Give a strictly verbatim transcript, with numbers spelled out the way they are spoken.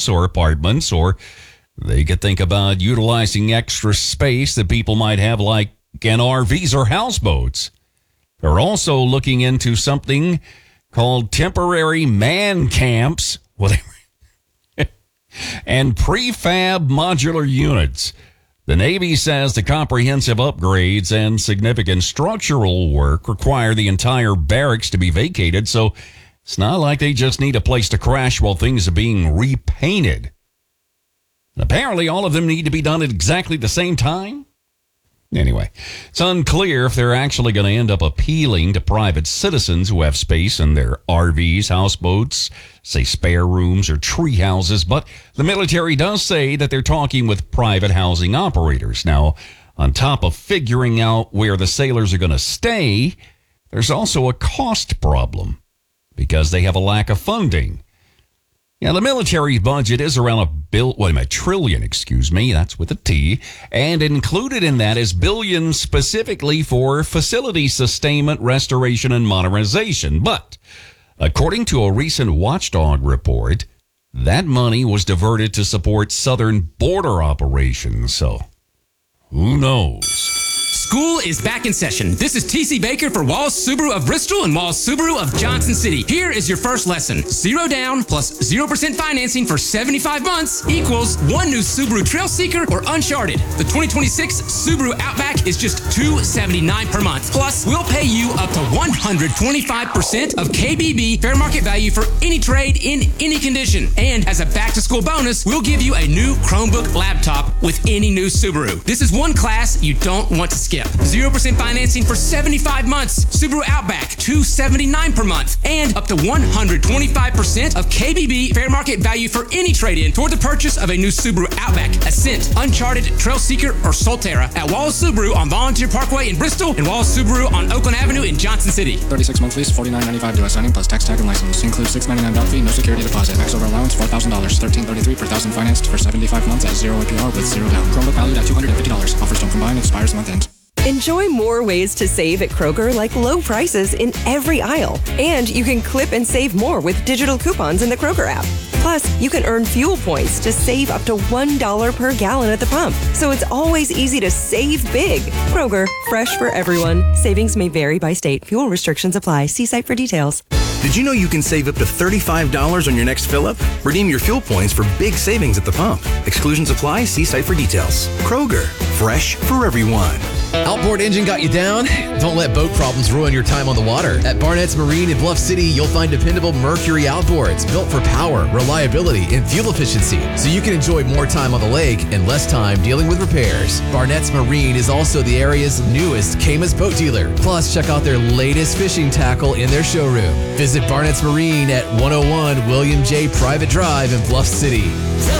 house or apartments, or they could think about utilizing extra space that people might have, like in R Vs or houseboats. They're also looking into something called temporary man camps, whatever, and prefab modular units. The Navy says the comprehensive upgrades and significant structural work require the entire barracks to be vacated, so it's not like they just need a place to crash while things are being repainted. Apparently, all of them need to be done at exactly the same time. Anyway, it's unclear if they're actually going to end up appealing to private citizens who have space in their R Vs, houseboats, say spare rooms or tree houses, but the military does say that they're talking with private housing operators. Now, on top of figuring out where the sailors are going to stay, there's also a cost problem because they have a lack of funding. Now, the military budget is around a bill, wait a minute, trillion, excuse me, that's with a T, and included in that is billions specifically for facility sustainment, restoration, and modernization. But according to a recent Watchdog report, that money was diverted to support southern border operations, so who knows? School is back in session. This is T C Baker for Wallace Subaru of Bristol and Wallace Subaru of Johnson City. Here is your first lesson. Zero down plus zero percent financing for seventy-five months equals one new Subaru Trail Seeker or Uncharted. The twenty twenty-six Subaru Outback is just two hundred seventy-nine dollars per month. Plus, we'll pay you up to one hundred twenty-five percent of K B B fair market value for any trade in any condition. And as a back-to-school bonus, we'll give you a new Chromebook laptop with any new Subaru. This is one class you don't want to skip. zero percent financing for seventy-five months. Subaru Outback, two hundred seventy-nine dollars per month. And up to one hundred twenty-five percent of K B B fair market value for any trade-in toward the purchase of a new Subaru Outback, Ascent, Uncharted, Trail Seeker, or Solterra at Wallace Subaru on Volunteer Parkway in Bristol and Wallace Subaru on Oakland Avenue in Johnson City. thirty-six month lease, forty-nine ninety-five due at signing plus tax tag and license. Includes six ninety-nine down fee, no security deposit. Max over allowance four thousand dollars. thirteen thirty-three per thousand financed for seventy-five months at zero A P R with zero down. Chromebook valued at two hundred fifty dollars. Offers don't combine, expires month end. Enjoy more ways to save at Kroger, like low prices in every aisle. And you can clip and save more with digital coupons in the Kroger app. Plus, you can earn fuel points to save up to one dollar per gallon at the pump. So it's always easy to save big. Kroger, fresh for everyone. Savings may vary by state. Fuel restrictions apply. See site for details. Did you know you can save up to thirty-five dollars on your next fill-up? Redeem your fuel points for big savings at the pump. Exclusions apply. See site for details. Kroger, fresh for everyone. Outboard engine got you down? Don't let boat problems ruin your time on the water. At Barnett's Marine in Bluff City, you'll find dependable Mercury outboards built for power, reliability, and fuel efficiency, so you can enjoy more time on the lake and less time dealing with repairs. Barnett's Marine is also the area's newest Caymas boat dealer. Plus, check out their latest fishing tackle in their showroom. Visit Barnett's Marine at one oh one William J. Private Drive in Bluff City.